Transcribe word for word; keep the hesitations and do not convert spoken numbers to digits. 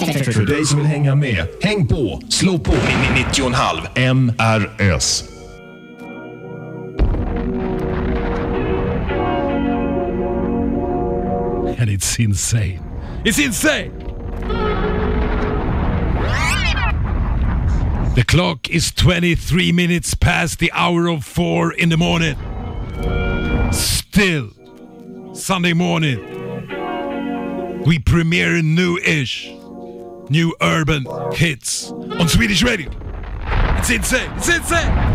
För dig som vill hänga med, häng på, slå på nittio komma fem M R S. And it's insane. It's insane! The clock is twenty-three minutes past the hour of four in the morning. Still, Sunday morning, we premiere new-ish, new urban hits on Swedish radio. It's insane! It's insane!